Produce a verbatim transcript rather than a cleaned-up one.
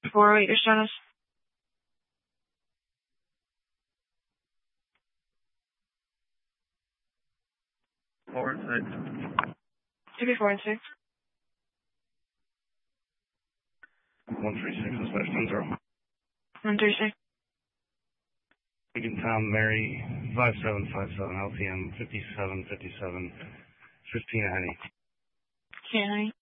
four oh eight, your status. Four and six. Two be four and six. One three six, dispatch ten zero. One three six. Beacon Town, Mary, five seven five seven, L T M, fifty-seven fifty-seven, fifteen Henny. Okay, honey.